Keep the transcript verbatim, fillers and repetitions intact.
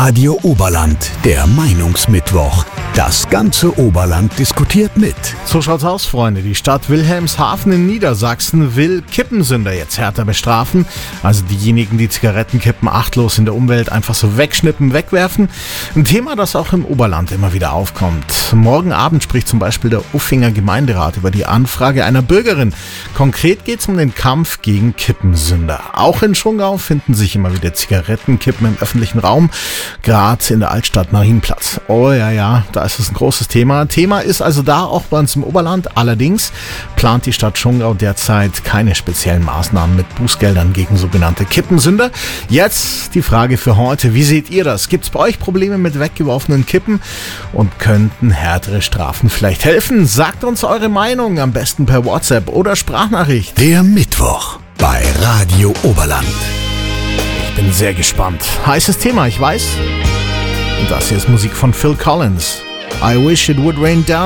Radio Oberland, der Meinungsmittwoch. Das ganze Oberland diskutiert mit. So schaut's aus, Freunde. Die Stadt Wilhelmshaven in Niedersachsen will Kippensünder jetzt härter bestrafen. Also diejenigen, die Zigarettenkippen achtlos in der Umwelt einfach so wegschnippen, wegwerfen. Ein Thema, das auch im Oberland immer wieder aufkommt. Morgen Abend spricht zum Beispiel der Uffinger Gemeinderat über die Anfrage einer Bürgerin. Konkret geht's um den Kampf gegen Kippensünder. Auch in Schongau finden sich immer wieder Zigarettenkippen im öffentlichen Raum. Gerade in der Altstadt Marienplatz. Oh ja, ja, da ist es ein großes Thema. Thema ist also da auch bei uns im Oberland. Allerdings plant die Stadt Schongau derzeit keine speziellen Maßnahmen mit Bußgeldern gegen sogenannte Kippensünder. Jetzt die Frage für heute. Wie seht ihr das? Gibt es bei euch Probleme mit weggeworfenen Kippen? Und könnten härtere Strafen vielleicht helfen? Sagt uns eure Meinung, am besten per WhatsApp oder Sprachnachricht. Der Mittwoch bei Radio Oberland. Ich bin sehr gespannt. Heißes Thema, ich weiß. Und das hier ist Musik von Phil Collins. I wish it would rain down.